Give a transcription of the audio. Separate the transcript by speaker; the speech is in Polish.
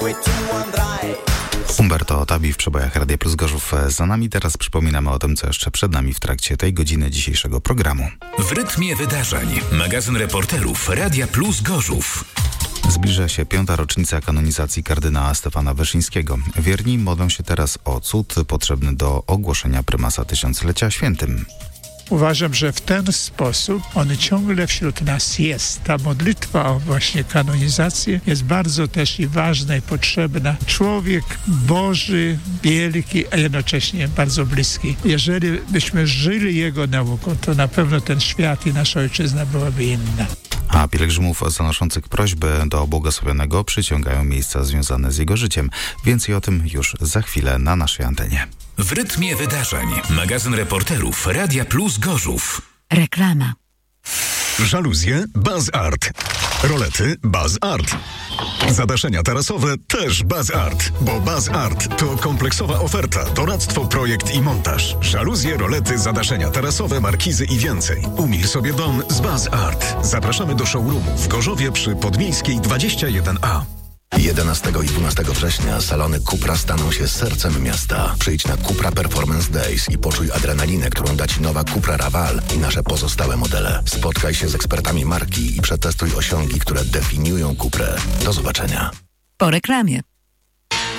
Speaker 1: Umberto Tabi w przebojach Radia Plus Gorzów za nami. Teraz przypominamy o tym, co jeszcze przed nami w trakcie tej godziny dzisiejszego programu.
Speaker 2: W rytmie wydarzeń. Magazyn reporterów Radia Plus Gorzów.
Speaker 1: Zbliża się 5. rocznica kanonizacji kardynała Stefana Wyszyńskiego. Wierni modlą się teraz o cud potrzebny do ogłoszenia prymasa tysiąclecia świętym.
Speaker 3: Uważam, że w ten sposób on ciągle wśród nas jest. Ta modlitwa o właśnie kanonizację jest bardzo też i ważna i potrzebna. Człowiek Boży, wielki, a jednocześnie bardzo bliski. Jeżeli byśmy żyli jego nauką, to na pewno ten świat i nasza ojczyzna byłaby inna.
Speaker 1: A pielgrzymów zanoszących prośby do błogosławionego przyciągają miejsca związane z jego życiem. Więcej o tym już za chwilę na naszej antenie.
Speaker 2: W rytmie wydarzeń. Magazyn reporterów Radia Plus Gorzów.
Speaker 4: Reklama.
Speaker 5: Żaluzje Baz Art. Rolety Baz Art. Zadaszenia tarasowe też Baz Art, bo Baz Art to kompleksowa oferta, doradztwo, projekt i montaż. Żaluzje, rolety, zadaszenia tarasowe, markizy i więcej. Umil sobie dom z Baz Art. Zapraszamy do showroomu w Gorzowie przy Podmiejskiej 21A.
Speaker 6: 11 i 12 września salony Cupra staną się sercem miasta. Przyjdź na Cupra Performance Days i poczuj adrenalinę, którą da Ci nowa Cupra Raval i nasze pozostałe modele. Spotkaj się z ekspertami marki i przetestuj osiągi, które definiują Cuprę. Do zobaczenia.
Speaker 4: Po reklamie.